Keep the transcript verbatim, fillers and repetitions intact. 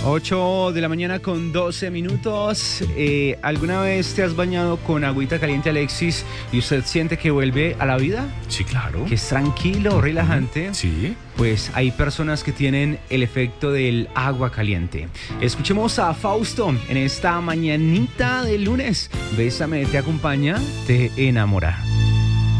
ocho de la mañana con doce minutos. Eh, ¿Alguna vez te has bañado con agüita caliente, Alexis, y usted siente que vuelve a la vida? Sí, claro. Que es tranquilo, relajante. Sí. Pues hay personas que tienen el efecto del agua caliente. Escuchemos a Fausto en esta mañanita de lunes. Bésame, te acompaña, te enamora.